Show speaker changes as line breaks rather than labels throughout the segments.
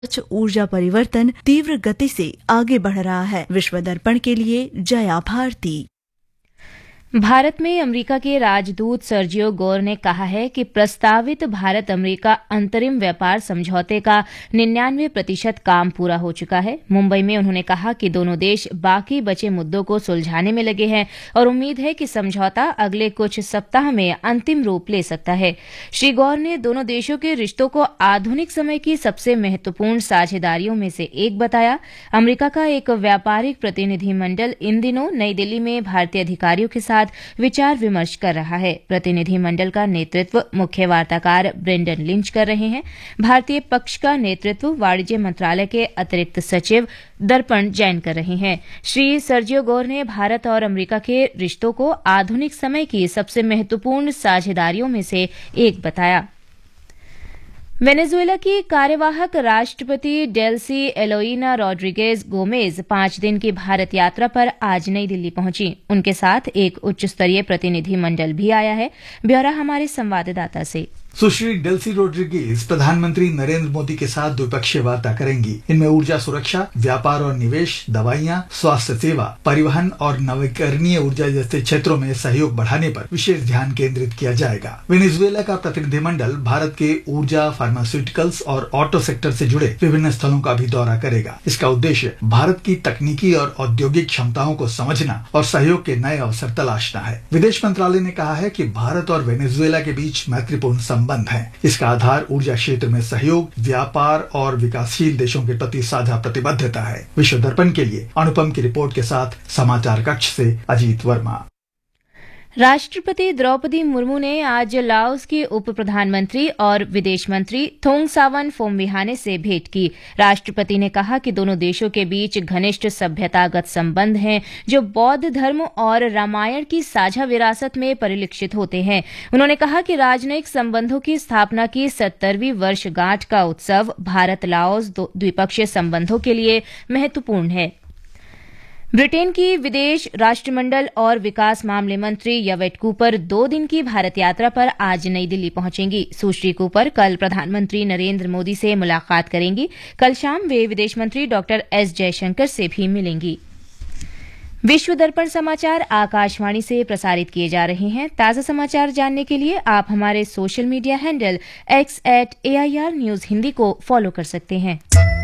ऊर्जा परिवर्तन तीव्र गति से आगे बढ़ रहा है। विश्व दर्पण के लिए जया भारती।
भारत में अमेरिका के राजदूत सर्जियो गोर ने कहा है कि प्रस्तावित भारत अमेरिका अंतरिम व्यापार समझौते का 99% काम पूरा हो चुका है। मुंबई में उन्होंने कहा कि दोनों देश बाकी बचे मुद्दों को सुलझाने में लगे हैं और उम्मीद है कि समझौता अगले कुछ सप्ताह में अंतिम रूप ले सकता है। श्री गौर ने दोनों देशों के रिश्तों को आधुनिक समय की सबसे महत्वपूर्ण साझेदारियों में से एक बताया। अमेरिका का एक व्यापारिक प्रतिनिधिमंडल इन दिनों नई दिल्ली में भारतीय अधिकारियों के साथ विचार विमर्श कर रहा है। प्रतिनिधिमंडल का नेतृत्व मुख्य वार्ताकार ब्रेंडन लिंच कर रहे हैं। भारतीय पक्ष का नेतृत्व वाणिज्य मंत्रालय के अतिरिक्त सचिव दर्पण जैन कर रहे हैं। श्री सर्जियो गोर ने भारत और अमेरिका के रिश्तों को आधुनिक समय की सबसे महत्वपूर्ण साझेदारियों में से एक बताया। वेनेजुएला की कार्यवाहक राष्ट्रपति डेल्सी एलोइना रॉड्रिगेज गोमेज 5 दिन की भारत यात्रा पर आज नई दिल्ली पहुंची। उनके साथ एक उच्च स्तरीय प्रतिनिधिमंडल भी आया है। ब्यौरा हमारे संवाददाता से।
सुश्री डेल्सी रोड्रिगेज प्रधानमंत्री नरेंद्र मोदी के साथ द्विपक्षीय वार्ता करेंगी। इनमें ऊर्जा सुरक्षा, व्यापार और निवेश, दवाइयां, स्वास्थ्य सेवा, परिवहन और नवीकरणीय ऊर्जा जैसे क्षेत्रों में सहयोग बढ़ाने पर विशेष ध्यान केंद्रित किया जाएगा। वेनेजुएला का प्रतिनिधिमंडल भारत के ऊर्जा, फार्मास्यूटिकल्स और ऑटो सेक्टर से जुड़े विभिन्न स्थलों का भी दौरा करेगा। इसका उद्देश्य भारत की तकनीकी और औद्योगिक क्षमताओं को समझना और सहयोग के नए अवसर तलाशना है। विदेश मंत्रालय ने कहा है कि भारत और वेनेजुएला के बीच मैत्रीपूर्ण संबंध है। इसका आधार ऊर्जा क्षेत्र में सहयोग, व्यापार और विकासशील देशों के प्रति साझा प्रतिबद्धता है। विश्व दर्पण के लिए अनुपम की रिपोर्ट के साथ समाचार कक्ष से अजीत वर्मा।
राष्ट्रपति द्रौपदी मुर्मू ने आज लाओस की उप प्रधानमंत्री और विदेश मंत्री थोंगसावन फोमविहाने से भेंट की। राष्ट्रपति ने कहा कि दोनों देशों के बीच घनिष्ठ सभ्यतागत संबंध हैं जो बौद्ध धर्म और रामायण की साझा विरासत में परिलक्षित होते हैं। उन्होंने कहा कि राजनयिक संबंधों की स्थापना की 70वीं वर्षगांठ का उत्सव भारत लाओस द्विपक्षीय संबंधों के लिए महत्वपूर्ण है। ब्रिटेन की विदेश राष्ट्रमंडल और विकास मामले मंत्री यवेट कूपर 2 दिन की भारत यात्रा पर आज नई दिल्ली पहुंचेंगी। सुश्री कूपर कल प्रधानमंत्री नरेंद्र मोदी से मुलाकात करेंगी। कल शाम वे विदेश मंत्री डॉक्टर एस जयशंकर से भी मिलेंगी। विश्व दर्पण समाचार आकाशवाणी से प्रसारित किए जा रहे हैं। ताजा समाचार जानने के लिए आप हमारे social media handle x@AIR News Hindi को फॉलो कर सकते हैं।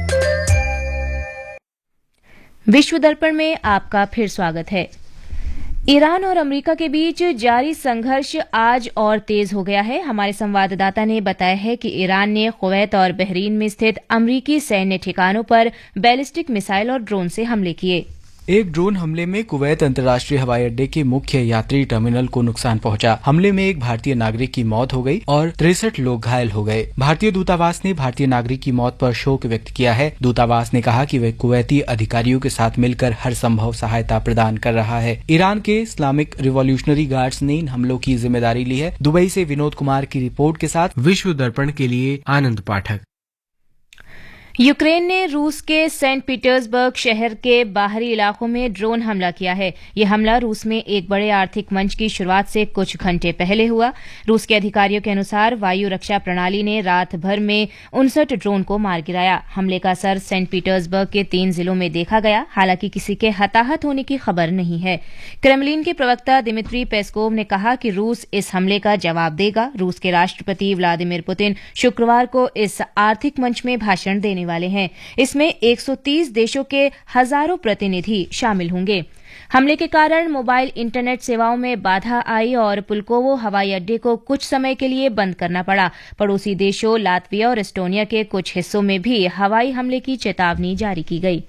विश्व दर्पण में आपका फिर स्वागत है। ईरान और अमेरिका के बीच जारी संघर्ष आज और तेज हो गया है। हमारे संवाददाता ने बताया है कि ईरान ने कुवैत और बहरीन में स्थित अमेरिकी सैन्य ठिकानों पर बैलिस्टिक मिसाइल और ड्रोन से हमले किए।
एक ड्रोन हमले में कुवैत अंतर्राष्ट्रीय हवाई अड्डे के मुख्य यात्री टर्मिनल को नुकसान पहुंचा। हमले में एक भारतीय नागरिक की मौत हो गई और 63 लोग घायल हो गए। भारतीय दूतावास ने भारतीय नागरिक की मौत पर शोक व्यक्त किया है। दूतावास ने कहा कि वह कुवैती अधिकारियों के साथ मिलकर हर संभव सहायता प्रदान कर रहा है। ईरान के इस्लामिक रिवॉल्यूशनरी गार्ड्स ने इन हमलों की जिम्मेदारी ली है। दुबई से विनोद कुमार की रिपोर्ट के साथ विश्व दर्पण के लिए आनंद पाठक।
यूक्रेन ने रूस के सेंट पीटर्सबर्ग शहर के बाहरी इलाकों में ड्रोन हमला किया है। यह हमला रूस में एक बड़े आर्थिक मंच की शुरुआत से कुछ घंटे पहले हुआ। रूस के अधिकारियों के अनुसार वायु रक्षा प्रणाली ने रात भर में 59 ड्रोन को मार गिराया। हमले का असर सेंट पीटर्सबर्ग के 3 जिलों में देखा गया। हालांकि किसी के हताहत होने की खबर नहीं है। क्रेमलिन के प्रवक्ता दिमित्री पेस्कोव ने कहा कि रूस इस हमले का जवाब देगा। रूस के राष्ट्रपति व्लादिमीर पुतिन शुक्रवार को इस आर्थिक मंच में भाषण देने वाले हैं। इसमें 130 देशों के हजारों प्रतिनिधि शामिल होंगे। हमले के कारण मोबाइल इंटरनेट सेवाओं में बाधा आई और पुल्कोवो हवाई अड्डे को कुछ समय के लिए बंद करना पड़ा। पड़ोसी देशों लातविया और एस्टोनिया के कुछ हिस्सों में भी हवाई हमले की चेतावनी जारी की गई।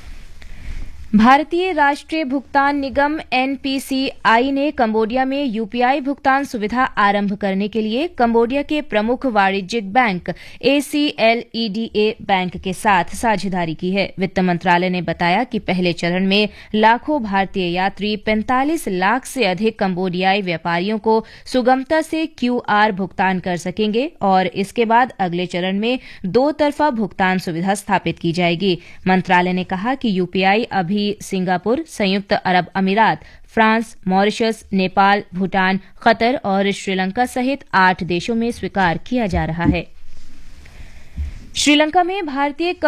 भारतीय राष्ट्रीय भुगतान निगम एनपीसीआई ने कंबोडिया में यूपीआई भुगतान सुविधा आरंभ करने के लिए कंबोडिया के प्रमुख वाणिज्यिक बैंक ACLEDA बैंक के साथ साझेदारी की है। वित्त मंत्रालय ने बताया कि पहले चरण में लाखों भारतीय यात्री 45 लाख से अधिक कंबोडियाई व्यापारियों को सुगमता से QR भुगतान कर सकेंगे और इसके बाद अगले चरण में 2 तरफा भुगतान सुविधा स्थापित की जाएगी। मंत्रालय ने कहा कि यूपीआई अभी सिंगापुर, संयुक्त अरब अमीरात, France, Mauritius, Nepal, Bhutan, Qatar और श्रीलंका सहित 8 देशों में स्वीकार किया जा रहा है। श्रीलंका में भारतीय